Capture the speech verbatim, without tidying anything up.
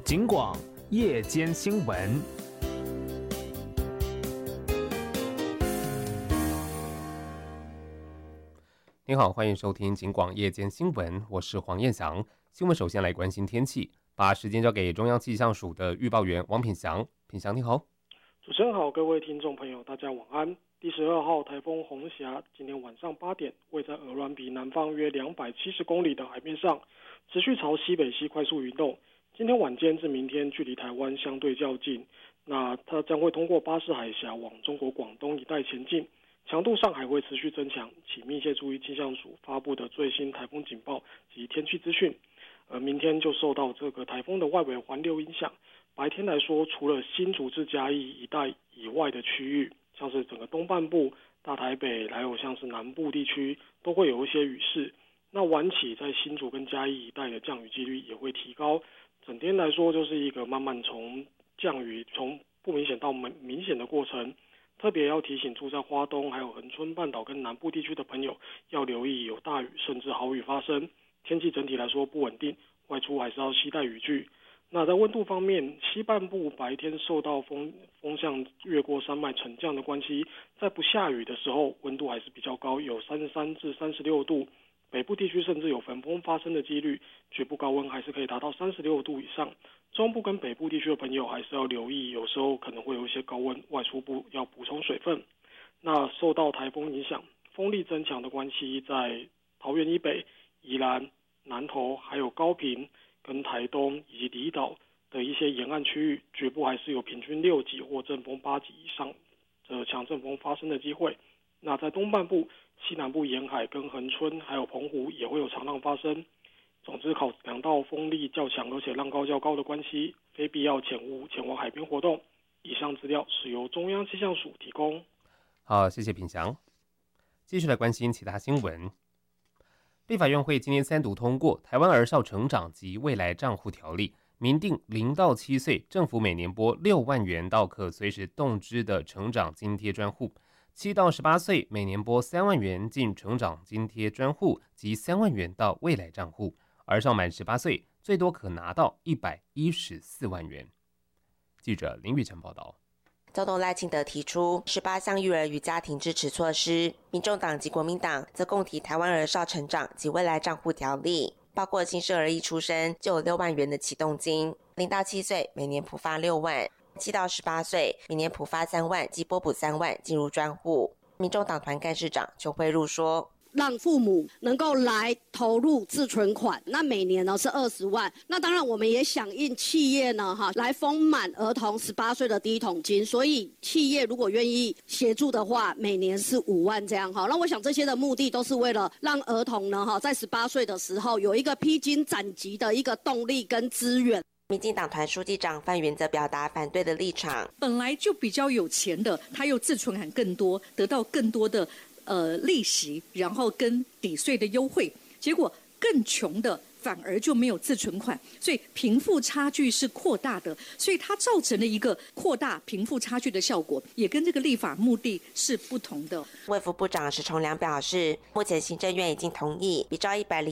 警广夜间新闻。 您好，欢迎收听警广夜间新闻，我是黄彦翔。新闻首先来关心天气，把时间交给中央气象署的预报员王品祥。品祥你好。 主持人好，各位听众朋友大家晚安。第十二号台风红霞今天晚上八点位在鹅銮鼻南方约两百七十公里的海面上，持续朝西北西快速移动。今天晚间至明天距离台湾相对较近，那它将会通过巴士海峡往中国广东一带前进，强度上还会持续增强，请密切注意气象署发布的最新台风警报及天气资讯。而明天就受到这个台风的外围环流影响，白天来说，除了新竹至嘉义一带以外的区域，像是整个东半部、大台北，还有像是南部地区，都会有一些雨势。那晚起在新竹跟嘉义一带的降雨几率也会提高。整天来说，就是一个慢慢从降雨从不明显到明显的过程。特别要提醒住在花东还有恒春半岛跟南部地区的朋友，要留意有大雨甚至豪雨发生。天气整体来说不稳定，外出还是要携带雨具。那在温度方面，西半部白天受到风风向越过山脉沉降的关系，在不下雨的时候，温度还是比较高，有三十三至三十六度。北部地区甚至有焚风发生的几率，局部高温还是可以达到三十六度以上。中部跟北部地区的朋友还是要留意，有时候可能会有一些高温，外出部要补充水分。那受到台风影响，风力增强的关系，在桃园以北、宜兰、南投还有高屏跟台东以及离岛的一些沿岸区域，局部还是有平均六级或阵风八级以上的强阵风发生的机会。那在东半部、西南部沿海跟恒春还有澎湖也会有长浪发生。总之，考量到风力较强而且浪高较高的关系，非必要前勿前往海边活动。以上资料是由中央气象署提供。 好，谢谢品祥。继续来关心其他新闻。立法院会今天三读通过《台湾儿少成长及未来账户条例》，明定零到七岁政府每年拨六万元到可随时动支的成长津贴专户，七到十八岁每年拨三万元进成长津贴专户及三万元到未来账户，儿少满十八岁最多可拿到一百一十四万元。记者林玉成报道。 总统赖清德提出十八项育儿与家庭支持措施，民众党及国民党则共提台湾儿少成长及未来账户条例，包括新生儿一出生就有六万元的启动金，零到七岁每年普发六万，七到十八岁每年普发三万及拨补三万进入专户。民众党团干事长邱慧茹说， 让父母能够来投入自存款，那每年呢是二十万。那当然我们也响应企业呢哈来丰满儿童十八岁的第一桶金，所以企业如果愿意协助的话，每年是五万这样哈。那我想这些的目的都是为了让儿童呢哈在十八岁的时候有一个披荆斩棘的一个动力跟资源。 民进党团书记长范云则表达反对的立场， 本来就比较有钱的，他又自存款更多，得到更多的呃，利息，然后跟抵税的优惠，结果更穷的反而就没有自存款，所以贫富差距是扩大的，所以它造成了一个扩大贫富差距的效果，也跟这个立法目的是不同的。 卫福部长石崇良表示，目前行政院已经同意比照一百零